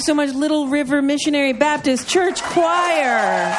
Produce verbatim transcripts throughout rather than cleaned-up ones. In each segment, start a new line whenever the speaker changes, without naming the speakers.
so much, Little River Missionary Baptist Church Choir.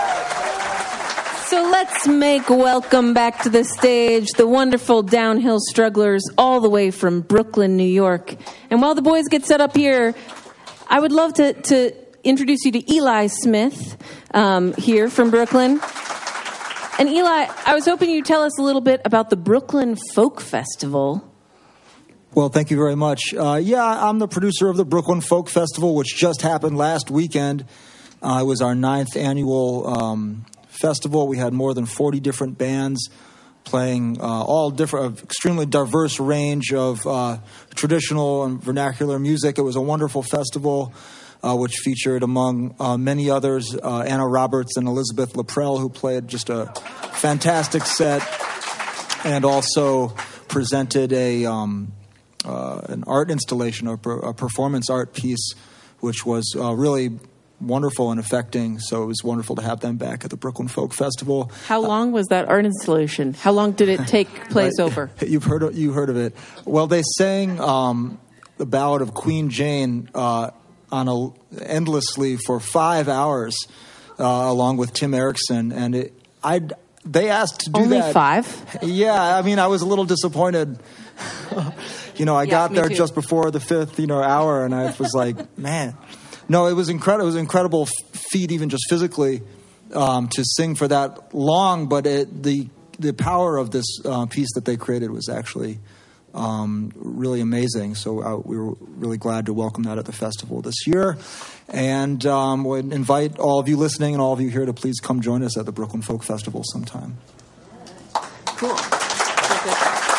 So let's make welcome back to the stage the wonderful downhill strugglers all the way from Brooklyn, New York. And while the boys get set up here, I would love to, to introduce you to Eli Smith um, here from Brooklyn. And Eli, I was hoping you'd tell us a little bit about the Brooklyn Folk Festival.
Well, thank you very much. Uh, yeah, I'm the producer of the Brooklyn Folk Festival, which just happened last weekend. Uh, it was our ninth annual um, festival. We had more than forty different bands playing uh, all different, extremely diverse range of uh, traditional and vernacular music. It was a wonderful festival, uh, which featured, among uh, many others, uh, Anna Roberts and Elizabeth Laprelle, who played just a fantastic set, and also presented a um, uh, an art installation, or a performance art piece, which was uh, really wonderful and affecting. So it was wonderful to have them back at the Brooklyn Folk Festival.
How long was that art installation? How long did it take place
right.
over?
You've heard of, you heard of it. Well, they sang um, the Ballad of Queen Jane uh, on a, endlessly for five hours, uh, along with Tim Erickson, and it, I they asked to do
Only
that.
Only five?
Yeah, I mean, I was a little disappointed. you know, I
yeah,
got there
too.
just before the fifth, you know, hour, and I was like, man. No, it was incredible. It was an incredible feat, even just physically, um, to sing for that long. But it, the the power of this uh, piece that they created was actually um, really amazing. So uh, we were really glad to welcome that at the festival this year, and um, would invite all of you listening and all of you here to please come join us at the Brooklyn Folk Festival sometime.
Cool.